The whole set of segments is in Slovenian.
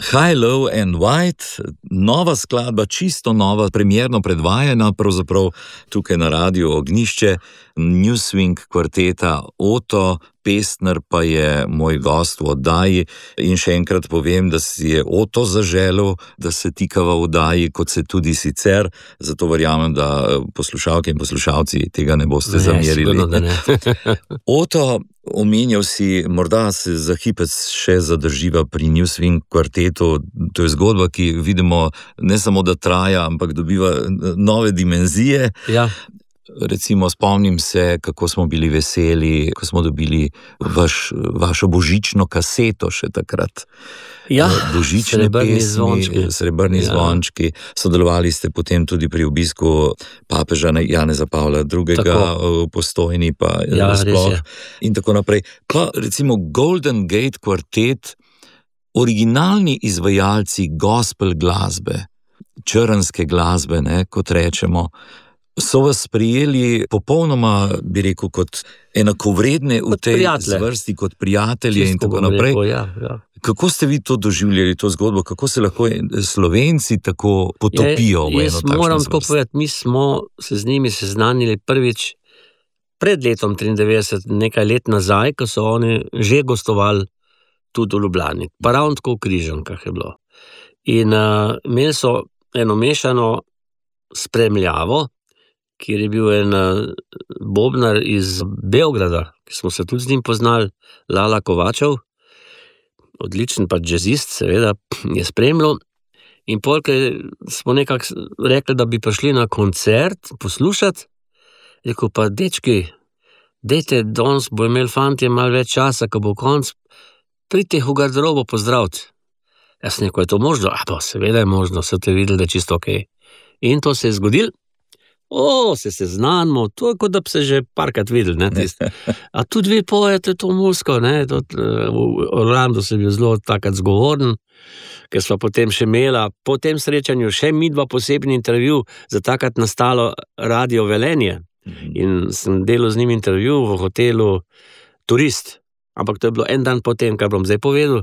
High, Low and White, nova skladba, čisto nova, premierno predvajana, pravzaprav tukaj na Radiu Ognjišče, New Swing kvarteta Oto, Pestner pa je moj gost v oddaji in še enkrat povem, da si je Oto zaželel, da se tikava v oddaji, kot se tudi sicer, zato verjamem, da poslušalke in poslušalci tega ne boste zamerili. Sigurno, da ne. Oto, omenjal si, morda se za hipec še zadrživa pri New Swing kvartetu, to je zgodba, ki vidimo ne samo, da traja, ampak dobiva nove dimenzije. Ja. Recimo, spomnim se, kako smo bili veseli, ko smo dobili vašo božično kaseto še takrat. Ja, božične Srebrni pesmi, zvončki. Srebrni zvončki. Sodelovali ste potem tudi pri obisku papeža Janeza Pavla II. V Postojni, pa sploh in tako naprej. Pa recimo Golden Gate kvartet, originalni izvajalci gospel glasbe, črnske glasbe, ne, kot rečemo, so vas prijeli popolnoma, bi rekel, kot enakovredne v tej zvrsti, kot prijatelje in tako naprej. Ja. Kako ste vi to doživljali, to zgodbo? Kako se lahko Slovenci tako potopijo v eno takšno zvrst? Jaz moram tako povedati, mi smo se z njimi seznanili prvič pred letom 93, nekaj let nazaj, ko so oni že gostovali tudi v Ljubljani, pa ravno tako v Križankah je bilo. In imeli so eno mešano spremljavo, kjer je bil en bobnar iz Beograda, ki smo se tudi z njim poznali, Lala Kovačev, odličen pa džezist, seveda, je spremljal. In polk smo nekako rekli, da bi prišli na koncert poslušati. Rekel pa, dečki, dejte, danes bo imel fantje malo več časa, ko bo konc, pridite v garderobo pozdraviti. Jaz nekaj, je to možno? Pa seveda je možno, so te videli, da je čisto okej. In to se je zgodilo. Se seznanimo, to je kot da bi se že parkrat videli, ne, tisti. A tudi vi pojete to muziko, ne, v Orlandu sem bil zelo takrat zgovoren, ker sva potem še imela, po tem srečanju še midva posebni intervju za takrat nastalo Radio Velenje. In sem delal z njim intervju v hotelu Turist, ampak to je bilo en dan potem, kar bom zdaj povedal.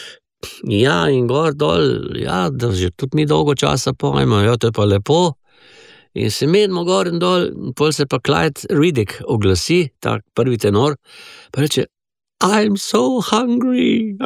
Ja, in gor dol, ja, da že tudi mi dolgo časa pojmo, ja, to je pa lepo. In se menimo gor in dol, in pol se pa Clyde Riddick oglasi, tak prvi tenor, pa reče, I'm so hungry,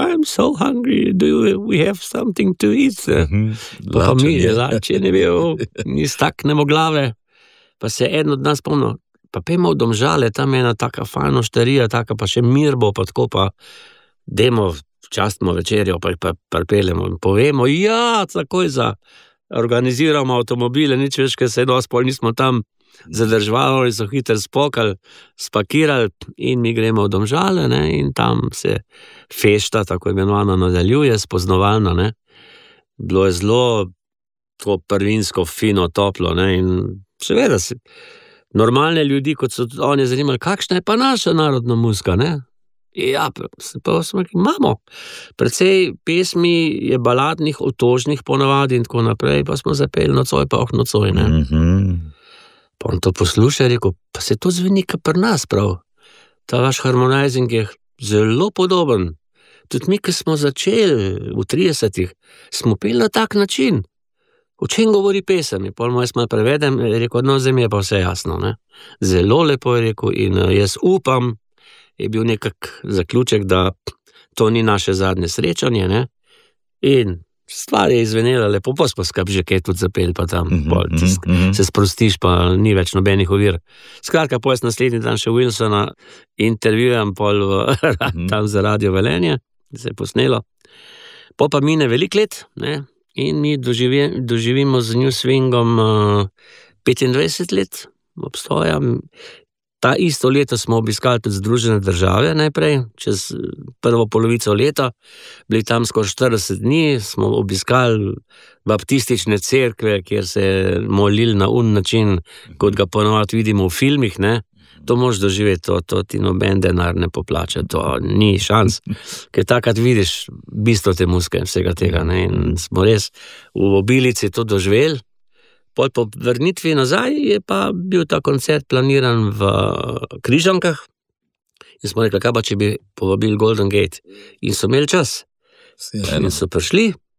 do we have something to eat? Pa mi je lačen je bil, mi staknemo glave, pa se eden od nas pomnil, pa pejmo v Domžale, tam je ena taka fajna ošterija, taka pa še mir bo, pa tako pa demo, častimo večerjo, pa jih pa pripeljemo in povemo, ja, takoj organiziramo avtomobile, nič več, ker se pol nismo tam zadržvali, so hitro spokali, spakirali in mi gremo v Domžale, ne, in tam se fešta, tako imenovano, nadaljuje, spoznavalno, ne. Bilo je zelo tako prvinsko, fino, toplo, ne, in seveda normalne ljudi, kot so oni zanimali, kakšna je pa naša narodna muzika, ne. Ja, pa smo rekli, imamo. Precej pesmi je baladnih, otožnih ponavadi in tako naprej, pa smo zapeli nocoj, pa nocoj, ne. Pa on to posluša, rekel, pa se to zveni kar pri nas prav. Ta vaš harmonizing je zelo podoben. Tudi mi, ki smo začeli v 30-ih, smo peli na tak način. O čem govori pesem? Pol moj smo prevedem, je rekel, no, zdaj mi je pa vse jasno, ne. Zelo lepo je rekel in jaz upam, je bil nekak zaključek, da to ni naše zadnje srečanje, ne, in stvar je izvenela lepo, pa smo skupaj že kaj tudi zapeli, pa tam se sprostiš, pa ni več nobenih ovir. Skratka, pol jaz naslednji dan še Wilsona intervjujem pol tam za Radio Velenje, se je posnelo, pol pa mine veliko let, ne, in mi doživimo z New Swingom 25 let obstoja. Ta isto leto smo obiskali tudi Združene države najprej, čez prvo polovico leta, bili tam skoraj 40 dni, smo obiskali baptistične cerkve, kjer se molili na način, kot ga ponovadi vidimo v filmih, ne. To moraš doživeti, to ti noben denar ne poplača, to ni šans, ker takrat vidiš bistvo te muzike in vsega tega, ne, in smo res v obilici to doživeli. Po vrnitvi nazaj je pa bil ta koncert planiran v Križankah in smo rekli, kaj pa, če bi povabili Golden Gate. In so imeli čas. In so prišli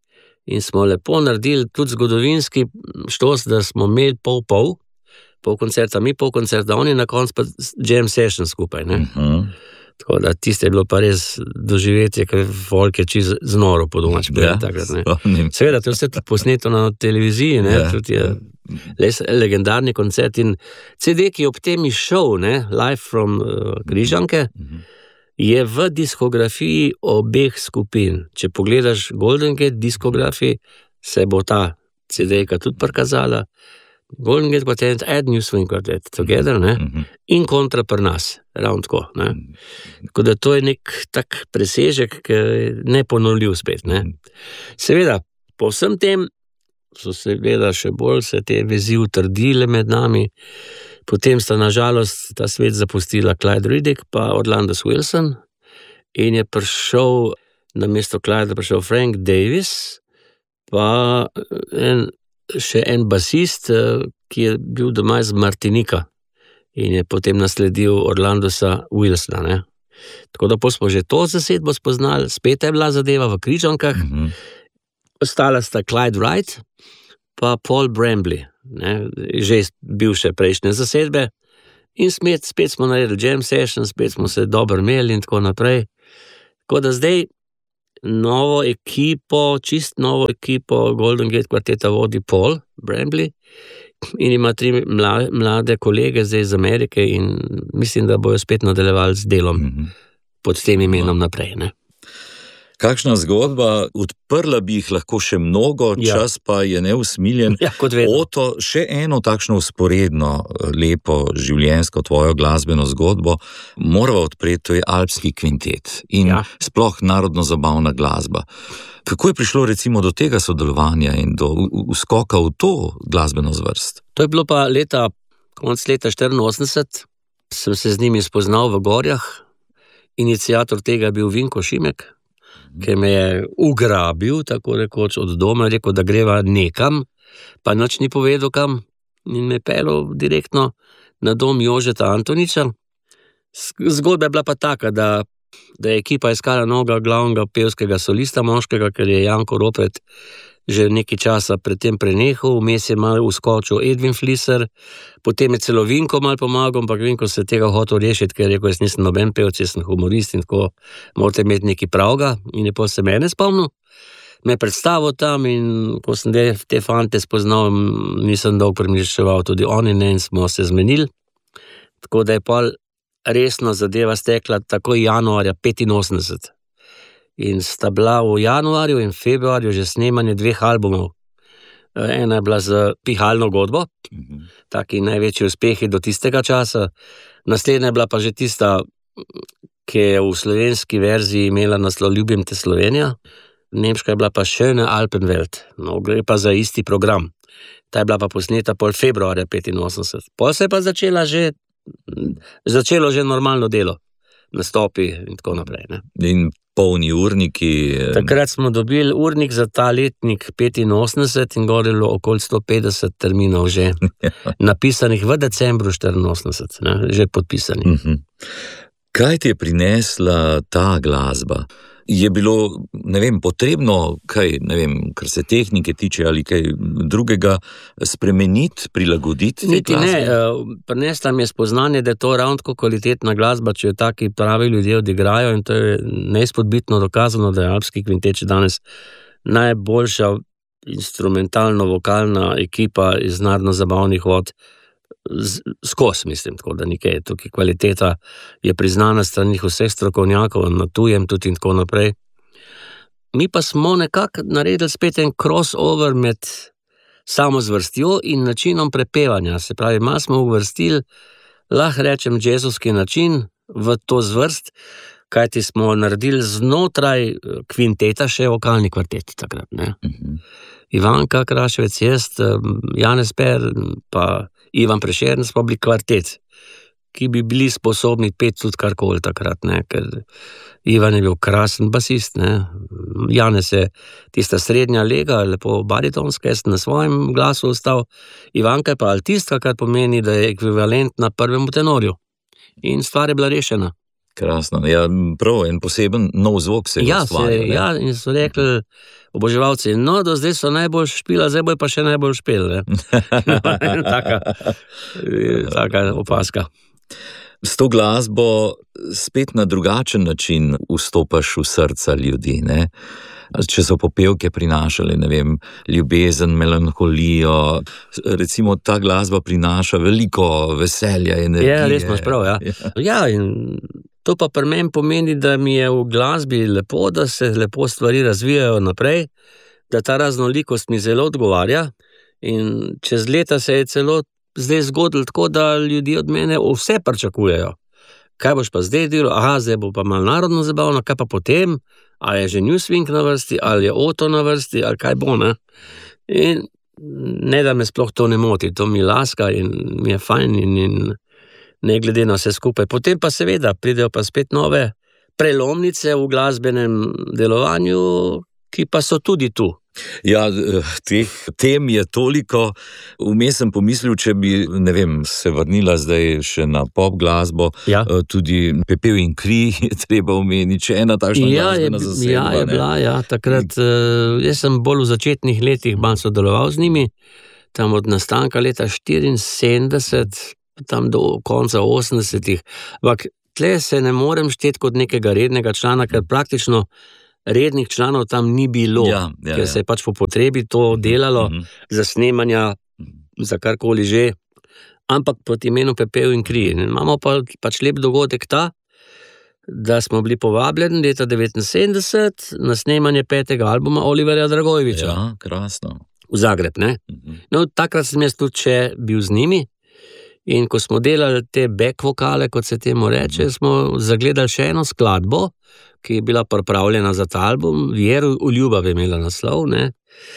in smo lepo naredili tudi zgodovinski štos, da smo imeli pol koncerta, mi pol koncerta, oni na koncu pa jam session skupaj, ne. Tako da tiste je bilo pa res doživetje, ker folk je čisto znoro po domač. Seveda, to je vse tudi posneto na televiziji, ne, tudi je legendarni koncert in CD, ki je ob tem išel, ne, Live from Križanke, je v diskografiji obeh skupin. Če pogledaš Golden Gate diskografiji, se bo ta CD-ka tudi prikazala. Golden Gate Quartet, New Swing Quartet, together, ne? In kontra pri nas, ravno tako, ne? Tako da to je nek tak presežek, ki je neponovljiv spet, ne? Seveda, po vsem tem so seveda še bolj se te vezi utrdile med nami, potem sta nažalost ta svet zapustila Clyde Riddick pa Orlando Wilson in je prišel namesto Clyde prišel Frank Davis, pa še en basist, ki je bil doma iz Martinika in je potem nasledil Orlandosa Wilsona, ne. Tako da smo že to zasedbo spoznali, spet je bila zadeva v Križankah, ostala sta Clyde Wright pa Paul Brambley, ne, že bivše prejšnje zasedbe in spet smo naredili jam session, spet smo se dobro imeli in tako naprej. Tako da zdaj čist novo ekipo Golden Gate Quarteta vodi Paul Brambley in ima 3 mlade kolege zdaj iz Amerike in mislim, da bojo spet nadaljevali z delom pod tem imenom naprej, ne. Kakšna zgodba, odprla bi jih lahko še mnogo, čas pa je neusmiljen. Kot vedno. Oto, še eno takšno usporedno, lepo življenjsko tvojo glasbeno zgodbo morava odpreti, to je Alpski kvintet in sploh narodno-zabavna glasba. Kako je prišlo recimo do tega sodelovanja in do uskoka v to glasbeno zvrst? To je bilo pa konec leta 84, sem se z njimi spoznal v Gorjah, iniciator tega je bil Vinko Šimek, ki me je ugrabil, tako rekoč, od doma, rekel, da greva nekam, pa nič ni povedal kam in me pelil direktno na dom Jožeta Antoniča. Zgodba je bila pa taka, da je ekipa iskala novega glavnega pevskega solista moškega, ker je Janko Ropret že nekaj časa predtem prenehal, vmes je malo uskočil Edwin Flisser, potem je celo Vinko malo pomagal, ampak Vinko se tega hotel rešiti, ker je rekel, jaz nisem noben pevec, jaz sem humorist in tako morate imeti nekaj pravga in je potem se mene spomnil, me predstavil tam in ko sem te fante spoznal, nisem dolgo premišljeval, tudi oni ne in smo se zmenili, tako da je pol resno zadeva stekla tako januarja 85. In sta bila v januarju in februarju že snemanje 2 albumov. Ena je bila z Pihalno godbo, taki največji uspehi do tistega časa, naslednja je bila pa že tista, ki je v slovenski verziji imela naslov Ljubim te Slovenija, nemška je bila pa Schöne Alpenwelt, no, gre pa za isti program. Ta je bila pa posneta pol februarja 85. Pol se je pa začelo že normalno delo, nastopi in tako naprej, ne. In polni urniki. Takrat smo dobili urnik za ta letnik 85 in gorilo okoli 150 terminov že napisanih v decembru 84, ne, že podpisanih. Kaj ti je prinesla ta glasba? Je bilo, ne vem, potrebno, kar se tehnike tiče ali kaj drugega, spremeniti, prilagoditi? Niti ne, prinesla mi je spoznanje, da je to ravno tako kvalitetna glasba, če jo taki pravi ljudje odigrajo in to je neizpodbitno dokazano, da je Alpski kvintet danes najboljša instrumentalno-vokalna ekipa iz narodno-zabavnih vod skozi, mislim, tako da nekaj tukaj kvaliteta je priznana strani vseh strokovnjakov, na tujem tudi in tako naprej. Mi pa smo nekako naredili spet en crossover med samo zvrstjo in načinom prepevanja, se pravi, malo smo uvrstili, lahko rečem, jazzovski način v to zvrst, kajti smo naredili znotraj kvinteta še vokalni kvartet takrat, ne. Ivanka Kraševec, jaz, Janez Per, pa Ivan Prešern smo bili kvartet, ki bi bili sposobni peti tudi karkoli takrat, ne, ker Ivan je bil krasen basist, ne, Janez je tista srednja lega, lepo baritonska, jaz na svojem glasu ostal, Ivanka je pa altistka, kar pomeni, da je ekvivalent na prvemu tenorju. In stvar je bila rešena. Krasno. Ja, prav, en poseben nov zvok se je ustvaril. Ja, in so rekli oboževalci, no, do zdaj so najbolj špila, zdaj bo pa še najbolj špil. Taka opaska. S to glasbo spet na drugačen način vstopaš v srca ljudi, ne? Če so popevke prinašale, ne vem, ljubezen, melanholijo, recimo ta glasba prinaša veliko veselja, energije. Ja, res imaš prav, ja. Ja, in to pa pri meni pomeni, da mi je v glasbi lepo, da se lepo stvari razvijajo naprej, da ta raznolikost mi zelo odgovarja in čez leta se je celo zdaj zgodilo tako, da ljudje od mene vse pričakujejo. Kaj boš pa zdaj delal? Aha, zdaj bo pa malo narodno zabavno, kaj pa potem? Ali je že Newswing na vrsti, ali je Oto na vrsti, ali kaj bo, ne? In ne, da me sploh to ne moti, to mi laska in mi je fajn in ne glede na vse skupaj. Potem pa seveda pridejo pa spet nove prelomnice v glasbenem delovanju, ki pa so tudi tu. Ja, teh tem je toliko. Vmes sem pomislil, če bi, ne vem, se vrnila zdaj še na pop glasbo, ja. Tudi Pepel in kri je treba omeniti, če ena takšna glasbena zasedba. Ja, je bila, ja, takrat, jaz sem bolj v začetnih letih manj sodeloval z njimi, tam od nastanka leta 74, tam do konca 80-ih, ampak tle se ne morem šteti kot nekega rednega člana, ker praktično rednih članov tam ni bilo, ker se je pač po potrebi to delalo za snemanja, za karkoli že, ampak pod imenom Pepel in kri. Imamo pa pač lep dogodek ta, da smo bili povabljeni leta 1979 na snemanje 5. albuma Oliverja Dragojevića. Ja, krasno. V Zagreb, ne? No, takrat sem jaz tudi še bil z njimi in ko smo delali te back vokale, kot se temu reče, smo zagledali še eno skladbo, ki je bila pripravljena za ta album, Vjeruj v ljubav je imela naslov, ne.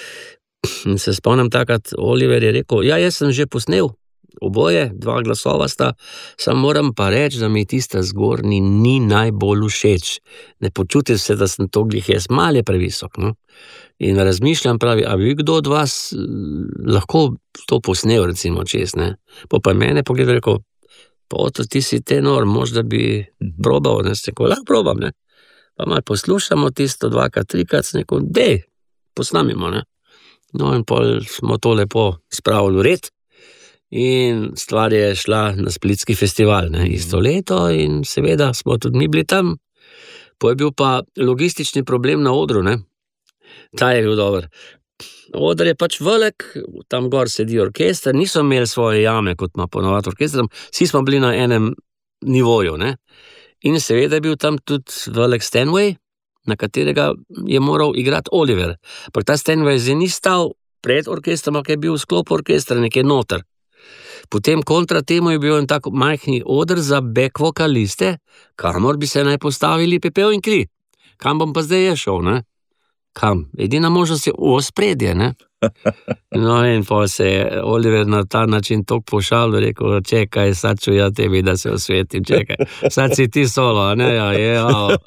In se spomnim takrat, Oliver je rekel, ja, jaz sem že posnel oboje, 2 glasova sta, samo moram pa reči, da mi tista zgornji ni najbolj všeč. Ne počutim se, da sem to glih jaz, malo je previsok, no. In razmišljam, pravi, a bi kdo od vas lahko to posnel, recimo, čez, ne. Pa mene pogledal, rekel, pa Oto, ti si tenor, možda bi probal, ne, se rekel, lahko probam, ne. Pa malo poslušamo tisto 2-krat, 3-krat, sem rekel, dej, posnamimo, ne. No in pol smo to lepo spravili v red in stvar je šla na Splitski festival, ne, isto leto in seveda smo tudi mi bili tam. Po je bil pa logistični problem na odru, ne. Ta je bil dober. Oder je pač velik, tam gor sedi orkester, niso imeli svoje jame, kot ima ponovati orkester, vsi smo bili na enem nivoju, ne. In seveda je bil tam tudi velik Stanway, na katerega je moral igrati Oliver. Pa ta Stanway zdaj ni stal pred orkestrom, ampak je bil v sklopu orkestra nekje noter. Potem kontra temu je bil en tak majhni oder za back vokaliste, kamor bi se naj postavili Pepel in kri. Kam bom pa zdaj šel, ne? Kam? Edina možnost je v ospredje, ne? No in pa se je Oliver na ta način toliko pošalil, rekel, čekaj, sad ću ja tebi da se osvetim, čekaj, sad si ti solo, a ne, ja.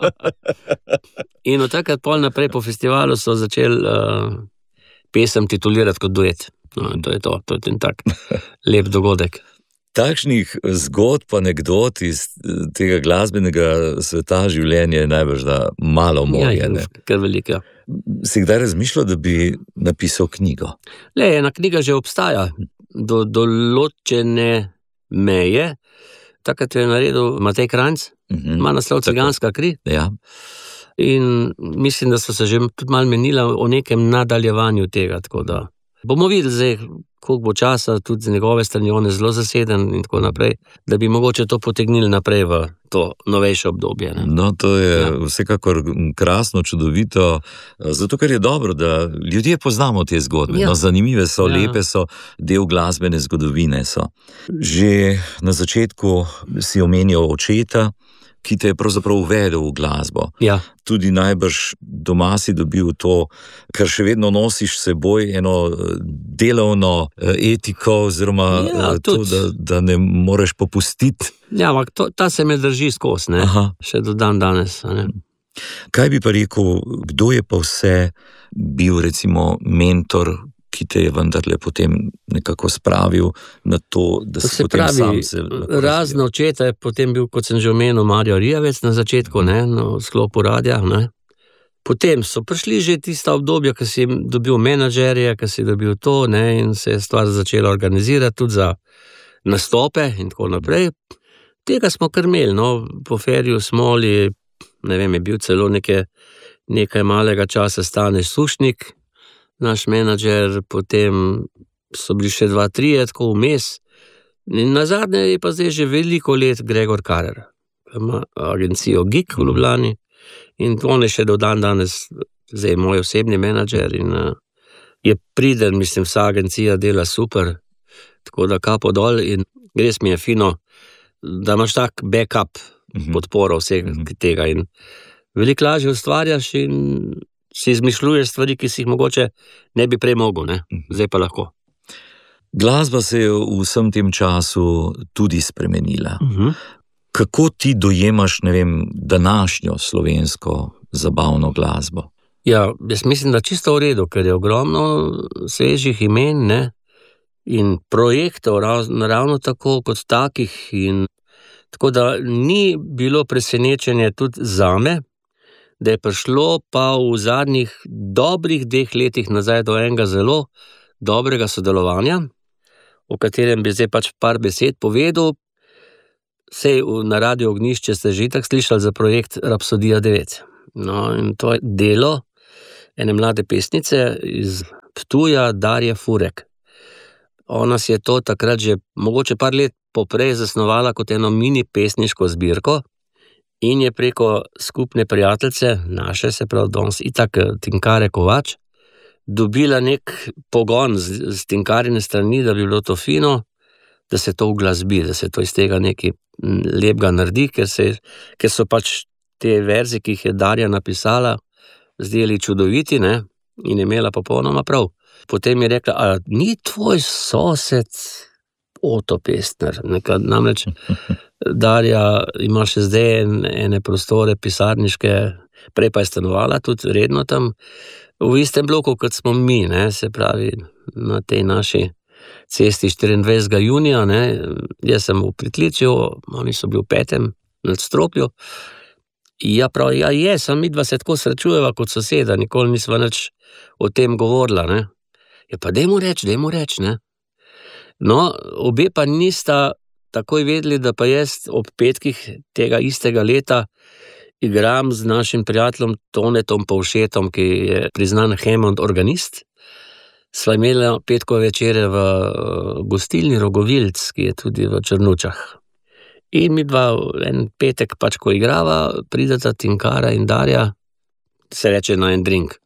In od takrat pol naprej po festivalu so začeli pesem titulirati kot duet. No in to je ten tak lep dogodek. Takšnih zgodb, anekdot iz tega glasbenega sveta življenja je najbrž da malo moje. Ja, kar veliko. Si kdaj razmišljal, da bi napisal knjigo? Ena knjiga že obstaja, do določene meje. Takrat je naredil Matej Kranjc, ima naslov Ciganska kri. Ja. In mislim, da so se že tudi malo menila o nekem nadaljevanju tega, tako da bomo videli zdaj, koliko bo časa, tudi z njegove strani, on je zelo zaseden in tako naprej, da bi mogoče to potegnili naprej v to novejše obdobje. Ne? No, to je vsekakor krasno, čudovito, zato ker je dobro, da ljudje poznamo te zgodbe. Ja. No, zanimive so, lepe so, del glasbene zgodovine so. Že na začetku si omenjal očeta, ki te je pravzaprav uvedel v glasbo. Ja. Tudi najbrž doma si dobil to, kar še vedno nosiš seboj, eno delovno etiko, oziroma to, da ne moreš popustiti. Ja, ampak ta se me drži skozi, ne? Še do dan danes. Ne? Kaj bi pa rekel, kdo je pa vse bil recimo mentor, ki te je vendarle potem nekako spravil na to, da si potem sam se lahko razne očeta je potem bil, kot sem že omenil, Marjo Rijavec na začetku, v sklopu radia, Potem so prišli že tista obdobja, ko si dobil menadžerje, ko si dobil to, in se je stvar začela organizirati tudi za nastope in tako naprej. Tega smo kar imeli, po Ferju Smoli, je bil celo nekaj malega časa Staneš Sušnik, naš menadžer, potem so bili še 2-3, tako vmes. In nazadnje je pa zdaj že veliko let Gregor Karer, ki ima agencijo GIK v Ljubljani. In on je še do dan danes zdaj moj osebni menadžer in je priden, vsa agencija dela super, tako da kapo dol in res mi je fino, da imaš tak backup podporo vsega tega in veliko lažje ustvarjaš in si izmišljuješ stvari, ki si jih mogoče ne bi prej mogel, zdaj pa lahko. Glasba se je v vsem tem času tudi spremenila. Kako ti dojemaš, današnjo slovensko zabavno glasbo? Ja, jaz mislim, da čisto v redu, ker je ogromno svežih imen, in projektov ravno tako kot takih. In tako da ni bilo presenečenje tudi zame, da je prišlo pa v zadnjih dobrih 2 letih nazaj do enega zelo dobrega sodelovanja, o katerem bi zdaj pač par besed povedal. Sej na Radio Ognjišče ste že tako slišali za projekt Rapsodija 9. In to je delo ene mlade pesnice iz Ptuja, Darje Furek. Ona si je to takrat že mogoče par let poprej zasnovala kot eno mini pesniško zbirko in je preko skupne prijateljice, naše se pravi danes itak Tinkare Kovač, dobila nek pogon z Tinkarine strani, da bi bilo to fino, da se to uglasbi, da se to iz tega nekaj lepega naredi, ker so pač te verzi, ki jih je Darja napisala, zdeli čudoviti, in je imela popolnoma prav. Potem je rekla, a ni tvoj sosed Oto Pestner? Namreč Darja ima še zdaj ene prostore pisarniške, prej pa je stanovala tudi redno tam, v istem bloku, kot smo mi, se pravi na tej naši cesti 24. junija, jaz sem v Pritličju, oni so bili v 5. nadstropju. Ja, prav, sem midva se tako srečujeva kot soseda, nikoli nisva nič o tem govorila, Ja, pa dajmo reči, obe pa nista takoj vedeli, da pa jaz ob petkih tega istega leta igram z našim prijateljem Tonetom Povšetom, ki je priznan Hammond organist. Sva imela petkove večere v gostilni Rogovilc, ki je tudi v Črnučah. In mi dva en petek pač, ko igrava, prideta Tinkara in Darja, se reče na en drink,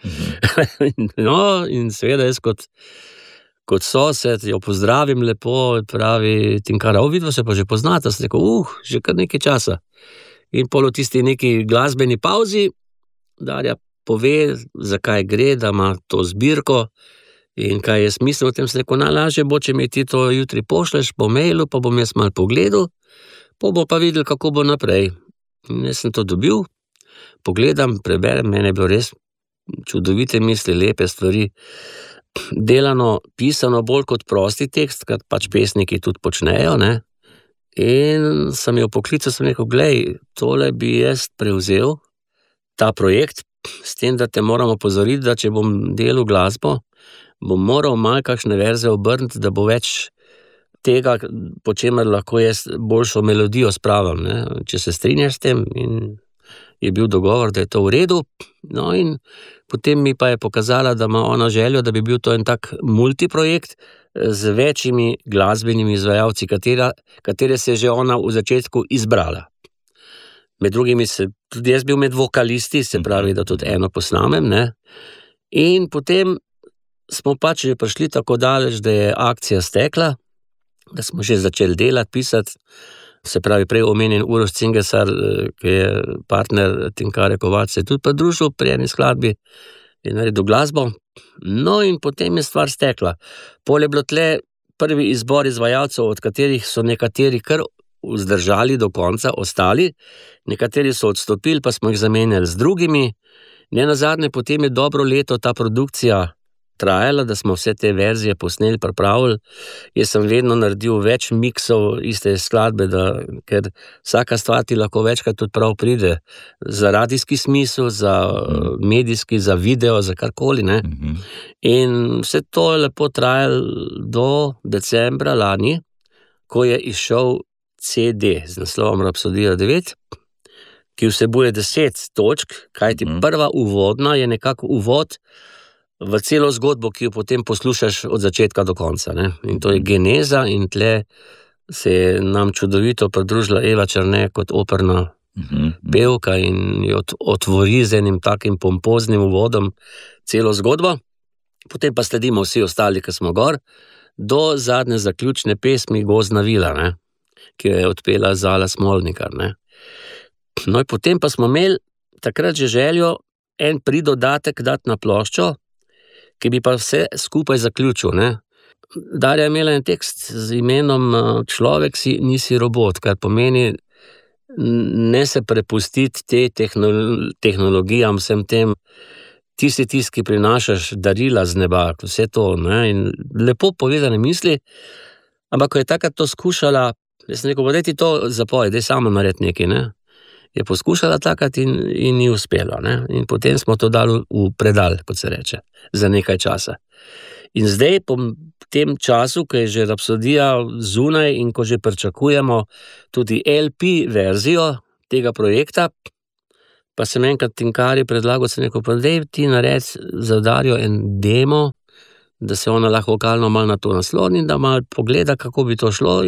in seveda jaz kot sosed jo pozdravim lepo, pravi Tinkara, vidva se pa že poznata, sem rekel, že kar nekaj časa. In pol v tisti neki glasbeni pauzi Darja pove, zakaj gre, da ima to zbirko in kaj jaz mislim o tem, sem rekel, najlažje bo, če mi ti to jutri pošleš po mailu, pa bom jaz malo pogledal, pa videl, kako bo naprej. In jaz sem to dobil, pogledam, preberem, mene je bilo res čudovite misli, lepe stvari, delano, pisano bolj kot prosti tekst, kar pač pesniki tudi počnejo, In sem jo poklical, sem rekel, glej, tole bi jaz prevzel, ta projekt, s tem, da te moram opozoriti, da če bom delal glasbo, bom moral malo kakšne verze obrniti, da bo več tega, po čemer lahko jaz boljšo melodijo spravim, Če se strinjaš s tem, in je bil dogovor, da je to v redu. In potem mi pa je pokazala, da ima ona željo, da bi bil to en tak multiprojekt z večjimi glasbenimi izvajalci, katere se je že ona v začetku izbrala. Med drugimi tudi jaz bil med vokalisti, se pravi, da tudi eno posnamem, In potem smo pač že prišli tako daleč, da je akcija stekla, da smo že začeli delati, pisati, se pravi, prej omenjen Uroš Cingesar, ki je partner Tinkare Kovač, se je tudi pridružil pri eni skladbi in naredil glasbo. In potem je stvar stekla. Pol je bilo tle prvi izbor izvajalcev, od katerih so nekateri kar vzdržali do konca, ostali, nekateri so odstopili, pa smo jih zamenjali z drugimi. Nenazadnje potem je dobro leto ta produkcija trajala, da smo vse te verzije posneli, pripravili. Jaz sem vedno naredil več miksov iste skladbe, ker vsaka stvar ti lahko večkrat tudi prav pride. Za radijski smisel, za medijski, za video, za karkoli. Ne? In vse to je lepo trajalo do decembra lani, ko je izšel CD z naslovom Rapsodija 9, ki vsebuje 10 točk, kajti prva uvodna je nekako uvod v celo zgodbo, ki jo potem poslušaš od začetka do konca. Ne? In to je geneza in tle se je nam čudovito pridružila Eva Černe kot operna pevka in jo otvori z enim takim pompoznim uvodom celo zgodbo. Potem pa sledimo vsi ostali, ki smo gor, do zadnje zaključne pesmi Gozdna vila, ne? Ki jo je odpela Zala Smolnikar. Ne? No in potem pa smo imeli takrat že željo en pridodatek dati na ploščo, ki bi pa vse skupaj zaključil. Ne? Darja je imela en tekst z imenom Človek si, nisi robot, kar pomeni ne se prepustiti te tehnologijam, vsem tem, ti si tisti, ki prinašaš darila z neba, vse to. Ne? In lepo povedane misli, ampak ko je takrat to skušala, jaz sem rekel, daj ti to zapoj, daj sama narediti nekaj, ne? Je poskušala takrat in ni uspelo. Ne? In potem smo to dali v predal, kot se reče, za nekaj časa. In zdaj, po tem času, ko je že Rapsodija zunaj in ko že pričakujemo tudi LP verzijo tega projekta, pa sem enkrat Tinkari predlagal, sem rekel, pa daj ti naredi za Darjo en demo, da se ona lahko vokalno malo na to nasloni in da malo pogleda, kako bi to šlo.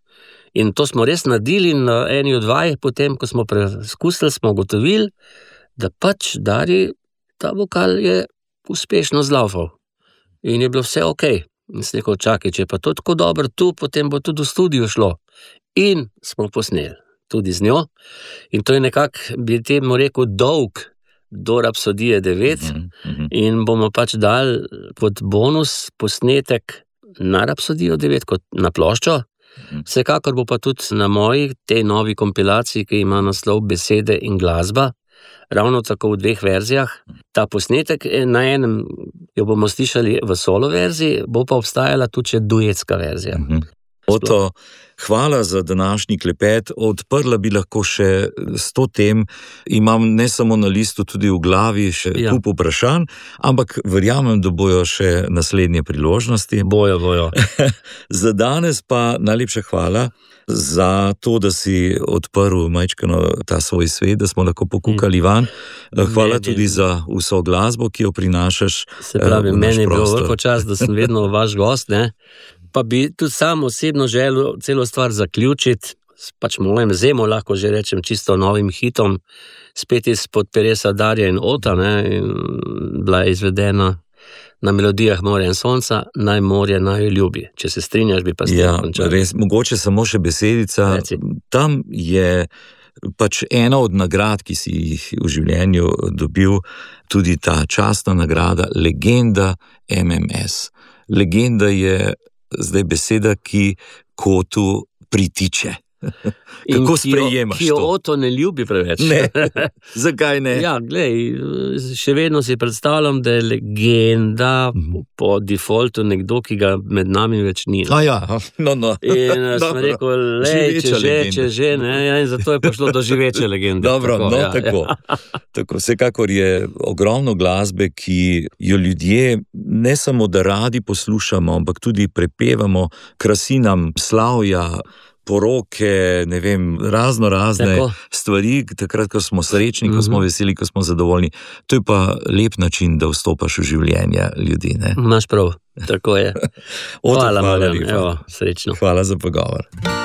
In to smo res naredili in na eni od vaj, potem, ko smo preizkusili, smo ugotovili, da pač Darji ta vokal je uspešno zlaufal. In je bilo vse ok. In sem rekel, čakaj, če pa to tako dobro tu, potem bo tudi v studiu šlo. In smo posneli tudi z njo. In to je nekako, bi temu rekel, dolg do Rapsodije 9. In bomo pač dali kot bonus posnetek na Rapsodijo 9, kot na ploščo. Vsekakor bo pa tudi na moji, tej novi kompilaciji, ki ima naslov Besede in glasba, ravno tako v 2 verzijah. Ta posnetek na enem jo bomo slišali v solo verziji, bo pa obstajala tudi duetska verzija. Oto, hvala za današnji klepet. Odprla bi lahko še 100 tem. Imam ne samo na listu, tudi v glavi še kup vprašanj, ampak verjamem, da bojo še naslednje priložnosti. Bojo. Za danes pa najlepša hvala za to, da si odprl majčkeno ta svoj svet, da smo lahko pokukali van. Hvala tudi za vso glasbo, ki jo prinašaš. Se pravi, meni je bilo veliko čas, da sem vedno vaš gost, ne? Pa bi tudi sam osebno želel celo stvar zaključiti, pač mojim zemo lahko že rečem čisto novim hitom, spet izpod peresa Darja in Ota, ne, in bila je izvedena na melodijah Morja in sonca, Naj morje naju ljubi. Če se strinjaš, bi pa s tem končal. Res, mogoče samo še besedica. Reci. Tam je pač ena od nagrad, ki si jih v življenju dobil, tudi ta častna nagrada Legenda MMS. Legenda je zdaj beseda, ki Kotu pritiče. Kako sprejemaš to? Ki jo Oto ne ljubi preveč. Ne, zakaj ne? Ja, glej, še vedno si predstavljam, da je legenda po defaultu nekdo, ki ga med nami več ni. No. In sem rekel, če že, ne, in zato je prišlo do živeče legende. Dobro, tako. Tako, vsekakor je ogromno glasbe, ki jo ljudje ne samo da radi poslušamo, ampak tudi prepevamo, krasi nam slavja, poroke, ne vem, razne stvari, takrat, ko smo srečni, ko smo veseli, ko smo zadovoljni. To je pa lep način, da vstopaš v življenje ljudi, ne? Imaš prav, tako je. Hvala lepa. Srečno. Hvala za pogovor.